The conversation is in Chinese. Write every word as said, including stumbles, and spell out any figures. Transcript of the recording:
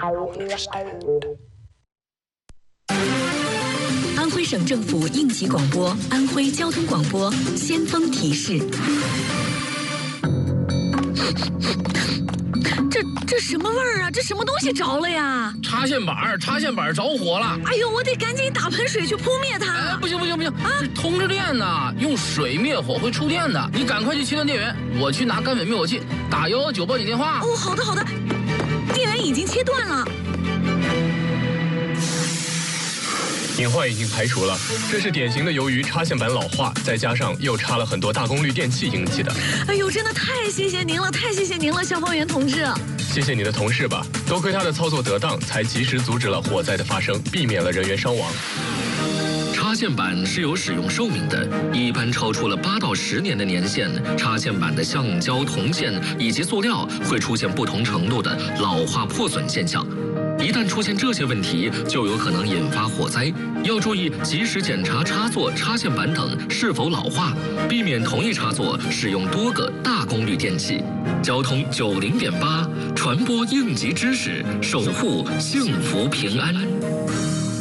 安徽省政府应急广播，安徽交通广播先锋提示。这这什么味儿啊？这什么东西着了呀？ 插线板，插线板着火了！ 哎呦，我得赶紧打盆水去扑灭它！ 哎，不行不行不行啊！这通着电呢，用水灭火会触电的，你赶快去切断电源，我去拿干粉灭火器，打幺幺九报警电话。 哦，好的好的，电源已经切断了。 隐患已经排除了，这是典型的由于插线板老化，再加上又插了很多大功率电器引起的。 哎呦，真的太谢谢您了，太谢谢您了，消防员同志。 谢谢你的同事吧，多亏他的操作得当，才及时阻止了火灾的发生，避免了人员伤亡。 插线板是有使用寿命的，一般超出了八到十年的年限，插线板的橡胶、铜线以及塑料会出现不同程度的老化破损现象。一旦出现这些问题，就有可能引发火灾。要注意及时检查插座、插线板等是否老化，避免同一插座使用多个大功率电器。交通九零点八，传播应急知识，守护幸福平安。